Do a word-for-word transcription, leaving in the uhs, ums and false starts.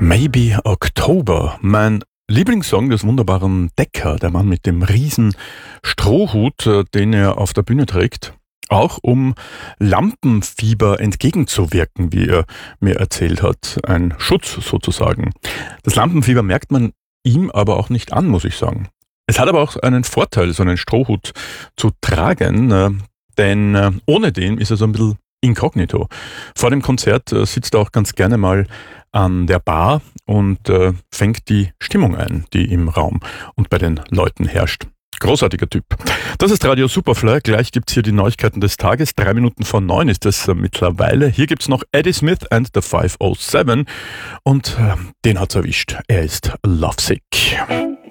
Maybe October, mein Lieblingssong des wunderbaren Decker, der Mann mit dem riesen Strohhut, äh, den er auf der Bühne trägt, auch um Lampenfieber entgegenzuwirken, wie er mir erzählt hat. Ein Schutz sozusagen. Das Lampenfieber merkt man ihm aber auch nicht an, muss ich sagen. Es hat aber auch einen Vorteil, so einen Strohhut zu tragen, äh, denn äh, ohne den ist er so ein bisschen inkognito. Vor dem Konzert äh, sitzt er auch ganz gerne mal an der Bar und äh, fängt die Stimmung ein, die im Raum und bei den Leuten herrscht. Großartiger Typ. Das ist Radio Superfly. Gleich gibt's hier die Neuigkeiten des Tages. Drei Minuten vor neun ist es äh, mittlerweile. Hier gibt's noch Eddie Smith and the five oh seven und äh, den hat's erwischt. Er ist lovesick.